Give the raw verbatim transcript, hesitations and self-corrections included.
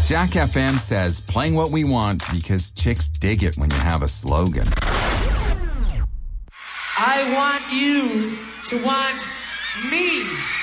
Jack F M says playing what we want because chicks dig it when you have a slogan. I want you to want me.